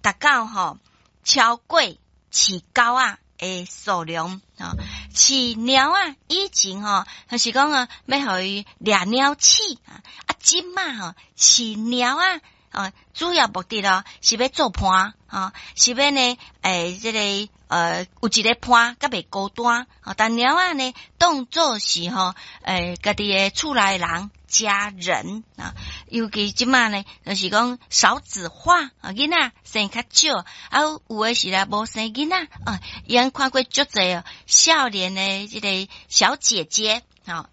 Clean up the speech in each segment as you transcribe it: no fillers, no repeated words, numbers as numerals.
达到超过饲狗啊的数量啊，饲猫啊以前就是讲要互伊掠鸟鼠啊，即嘛饲猫啊主要目的是要做伴是要呢这个有一个伴甲袂孤单但猫啊呢当作是家己的厝内人家人啊，尤其即马呢就是讲少子化囡仔生较少有诶是啦无生囡仔伊看过足侪少年的这个小姐姐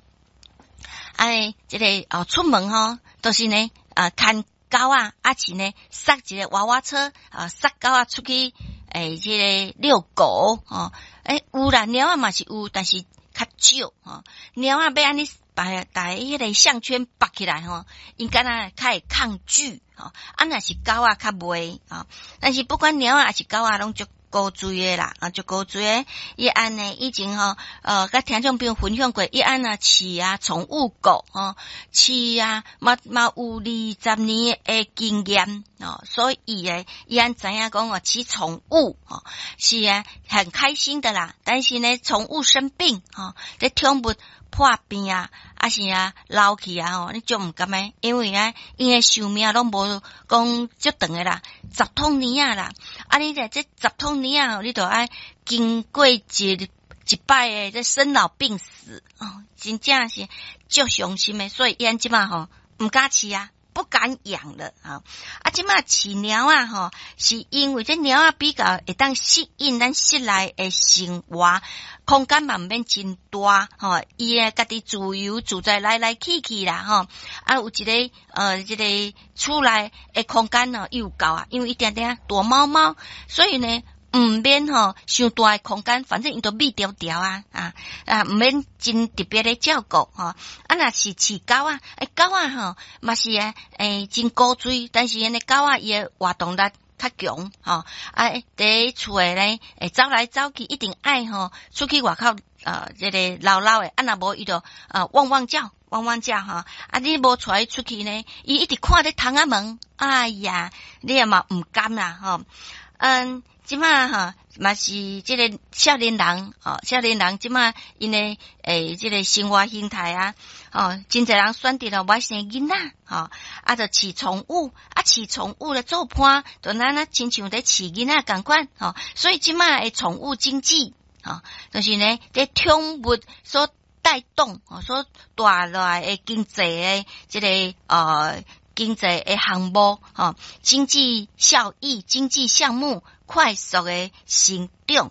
这个出门都是呢看狗啊是呢塞一个娃娃车塞狗啊出去这个遛狗有啦猫嘛是有，但是较少猫要安尼把迄个项圈绑起来应该较会抗拒若是狗较袂但是不管猫还是狗拢足古锥的啦足古锥的伊安呢以前甲听众朋友分享过伊安饲宠物狗饲嘛有20年的经验所以伊安知影讲饲宠物是很开心的啦，但是呢宠物生病在宠物破病是老去你就毋甘诶，因为因诶寿命拢无讲足长诶啦，10多年啦，你这10多年你都爱经过一摆诶这生老病死真正是足伤心诶，所以伊安即马毋敢饲不敢养了即马饲猫是因为这猫比较会当适应咱室内的生活，空间嘛毋免真大伊家己自由自在来去啦有一个这个厝内的空间又够因为一点点大猫猫，所以呢毋免伤大的空间，反正伊都密条条毋免真特别的照顾若是饲狗狗嘛是真古锥，但是呢狗伊的活动力较强伫厝诶呢走来走去，一定爱出去外口这个唠唠的若无伊就汪汪叫你无带出去呢伊一直看咧窗仔门哎呀你也嘛毋甘啦即马嘛是这个少年人即马因的这个生活形态真侪人选择了我生囡仔就饲宠物饲宠物的做伴就咱亲像在饲囡仔共款所以即马的宠物经济就是呢在宠物所带动所带来的经济的这个经济的项目经济效益经济项目快速的成长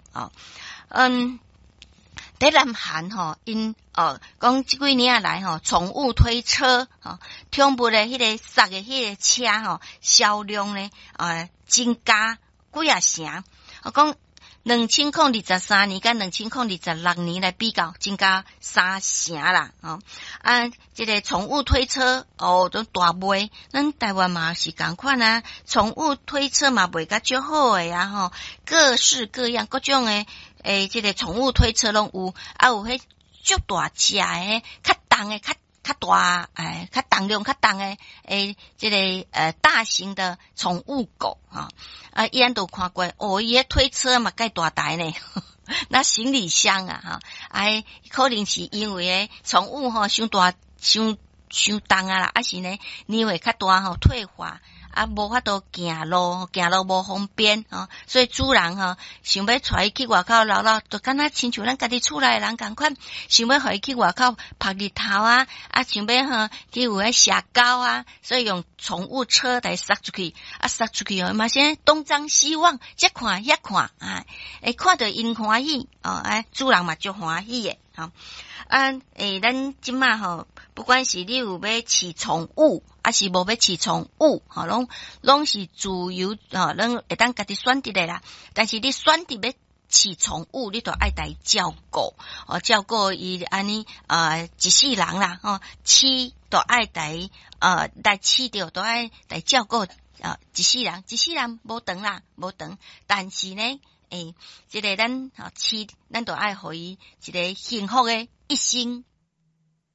在南韩因讲这几年来宠物推车宠物的迄个塞的迄个车销量呢增加几成讲2023年跟2026年来比较增加3成啦这个宠物推车都大卖，咱台湾嘛是同款宠物推车嘛卖甲足好诶各式各样各种诶这个宠物推车拢有有迄足大只诶较重诶较大较重量较重诶这个大型的宠物狗伊安都看过伊诶推车嘛介大台呢那行李箱可能是因为宠物伤大伤重啦是呢年岁较大退化无法度行路无方便所以主人想要带伊去外口唠唠，就敢若亲像咱家己厝内人共款，想要互伊去外口晒日头想要去有社交所以用宠物车来塞出去塞出去嘛先东张西望，这看遐看看到因欢喜主人嘛就欢喜诶咱即马不管是你有要饲宠物是无要饲宠物拢是自由拢会当家己选择的啦，但是你选择要饲宠物你都爱来照顾照顾伊安尼一世人啦饲都爱来饲着都爱来照顾一世人无长啦无长，但是呢这个咱饲咱都爱互伊一个幸福的一生。